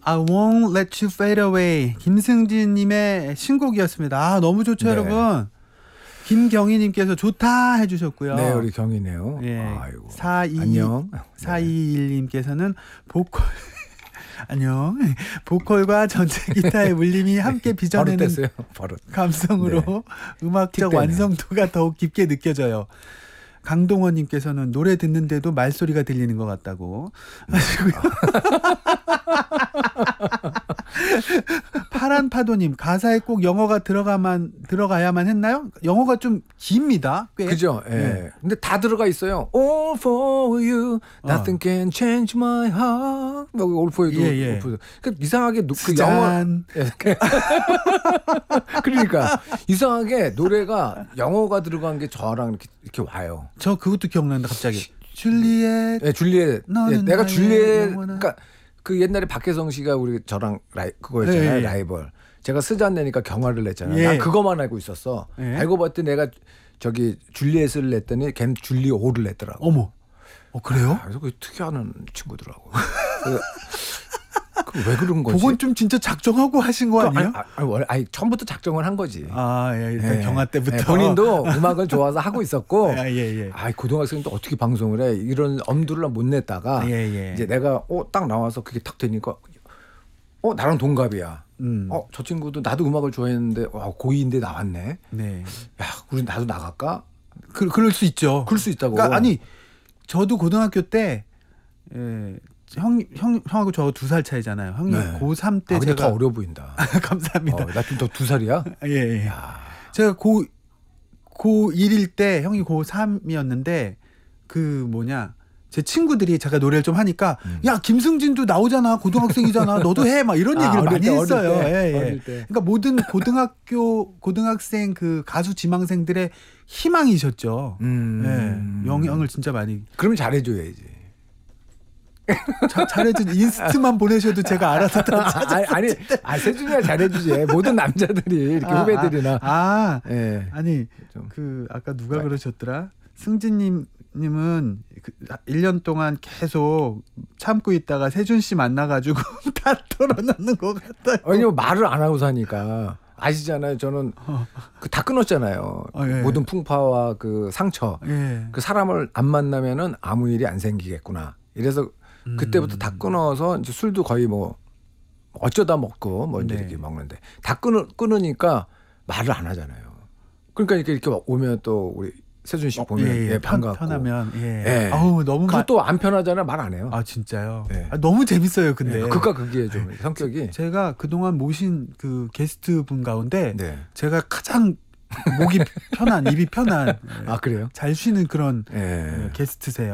I won't let you fade away. 김승진님의 신곡이었습니다. 아, 너무 좋죠, 네. 여러분. 김경희님께서 좋다 해주셨고요. 네, 우리 경이네요. 예. 아이고. 42, 안녕. 4221님께서는 보컬 안녕. 보컬과 전체 기타의 울림이 함께 바로 빚어내는 뗐어요. 바로. 감성으로 음악적 틱 빼네. 완성도가 더욱 깊게 느껴져요. 강동원님께서는 노래 듣는데도 말소리가 들리는 것 같다고 하시고요. 파란 파도님, 가사에 꼭 영어가 들어가야만 했나요? 영어가 좀 깁니다. 꽤. 그죠? 예. 네. 근데 다 들어가 있어요. All for you, nothing can change my heart. 뭐 All for you. 예. 그 이상하게 그 영어. 짠. 예. 그러니까 이상하게 노래가 영어가 들어간 게 저랑 이렇게 와요. 저 그것도 기억난다 갑자기. 줄리엣. 예, 줄리엣. 예, 너는 내가 나의 줄리엣. 영원한- 그러니까 그 옛날에 박혜성 씨가 우리 저랑 그거였잖아요. 예. 라이벌. 제가 쓰지 않으니까 경화를 냈잖아요. 예. 난 그거만 알고 있었어. 예. 알고 봤더니 내가 저기 줄리엣을 냈더니 걔는 줄리오를 냈더라고. 어머. 그래요? 그래서 그 특이한 친구더라고. 왜 그런 거지? 그건 좀 진짜 작정하고 하신 거 아니에요? 아니 처음부터 작정을 한 거지. 예, 일단 예. 경화 때부터. 예, 본인도 음악을 좋아서 하고 있었고. 예. 고등학생도 어떻게 방송을 해? 이런 엄두를 못 냈다가 예. 이제 내가 딱 나와서 그게 탁 되니까 나랑 동갑이야. 저 친구도 나도 음악을 좋아했는데 고2인데 나왔네. 네. 야, 우리 나도 나갈까? 그럴 수 있죠. 그럴 수 있다고. 그러니까 아니 저도 고등학교 때 형하고 저 2살 차이잖아요. 형님 네. 고3 때 근데 제가 더 어려 보인다. 감사합니다. 나 좀 더 2살이야? 예. 야. 제가 고1일 때 형이 고3이었는데 제 친구들이 제가 노래를 좀 하니까 야 김승진도 나오잖아 고등학생이잖아 너도 해 막 이런 얘기를 많이 했어요. 어릴 때. 그러니까 모든 고등학생 그 가수 지망생들의 희망이셨죠. 영향을 진짜 많이. 그러면 잘해줘야지. 잘해준 인스트만 보내셔도 제가 알아서 다 찾았을 텐데. 세준이가 잘해주지. 모든 남자들이 이렇게 후배들이나. 예. 아니 아까 누가 그러셨더라? 승진님은 1년 동안 계속 참고 있다가 세준 씨 만나가지고 다 털어놓는 것 같아요. 아니요, 말을 안 하고 사니까. 아시잖아요. 저는 다 끊었잖아요. 예. 모든 풍파와 그 상처. 예. 그 사람을 안 만나면은 아무 일이 안 생기겠구나. 이래서 그때부터 다 끊어서 이제 술도 거의 뭐 어쩌다 먹고 뭐 이제 네. 이렇게 먹는데 다 끊으니까 말을 안 하잖아요. 그러니까 이렇게 오면 또 우리 세준 씨 보면 반갑고 편하면 예. 너무 그것도 안 편하잖아요. 말 안 해요. 진짜요. 예. 너무 재밌어요. 근데 극과 극이에요, 좀 성격이. 제가 그동안 모신 그 게스트 분 가운데 네. 제가 가장 목이 편한 입이 편한 그래요? 잘 쉬는 그런 예. 게스트세요.